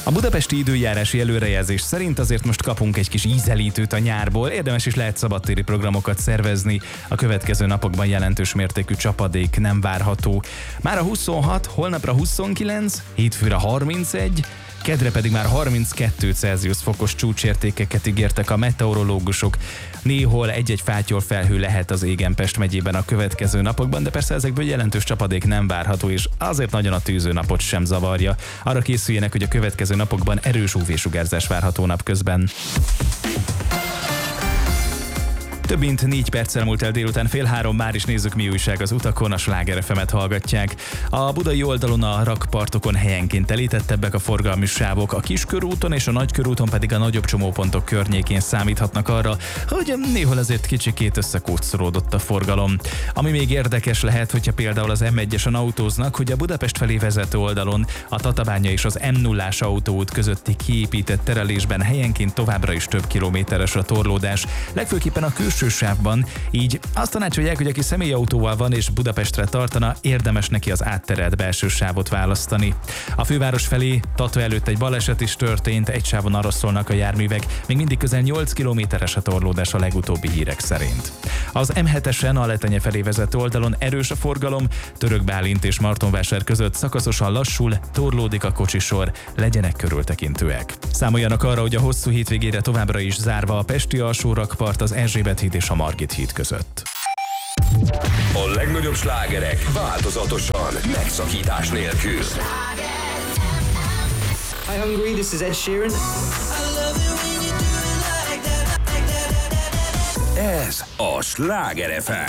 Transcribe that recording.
A budapesti időjárási előrejelzés szerint azért most kapunk egy kis ízelítőt a nyárból, érdemes is lehet szabadtéri programokat szervezni, a következő napokban jelentős mértékű csapadék nem várható. Mára 26, holnapra 29, hétfőre 31, kedre pedig már 32 Celsius fokos csúcsértékeket ígértek a meteorológusok. Néhol egy-egy fátyol felhő lehet az égen Pest megyében a következő napokban, de persze ezekből jelentős csapadék nem várható, és azért nagyon a tűző napot sem zavarja. Arra készüljenek, hogy a következő napokban erős UV-sugárzás várható napközben. Több mint 4 perccel múlt el délután 2:30, már is nézzük, mi újság az utakon, a Sláger FM-et hallgatják. A budai oldalon a rakpartokon helyenként telítettebbek a forgalmi sávok, a Kiskörúton és a Nagykörúton pedig a nagyobb csomópontok környékén számíthatnak arra, hogy néhol azért kicsikét összekóccolódott a forgalom. Ami még érdekes lehet, hogyha például az M1-esen autóznak, hogy a Budapest felé vezető oldalon a Tatabánya és az M0-ás autóút közötti kiépített terelésben helyenként továbbra is több kilométeres a torlódás, legfőképpen a külső sávban, így azt tanácsolják, hogy aki személyautóval van és Budapestre tartana, érdemes neki az átterelt belső sávot választani. A főváros felé Tata előtt egy baleset is történt, egy sávon arra szólnak a járművek, még mindig közel 8 kilométeres a torlódás a legutóbbi hírek szerint. Az M7-esen a Letenye felé vezető oldalon erős a forgalom, Török Bálint és Martonvásár között szakaszosan lassul, torlódik a kocsisor, legyenek körültekintőek. Számoljanak arra, hogy a hosszú hétvégére továbbra is zárva a pesti alsórakpart, az Erzsébet híd és a Margit híd között. A legnagyobb slágerek változatosan, megszakítás nélkül. Hi Hungary, this is Ed Sheeran. Ez a Sláger FM.